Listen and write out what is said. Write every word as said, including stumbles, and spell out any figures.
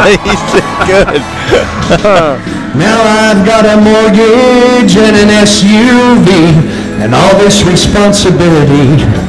Good. Now I've got a mortgage and an S U V and all this responsibility.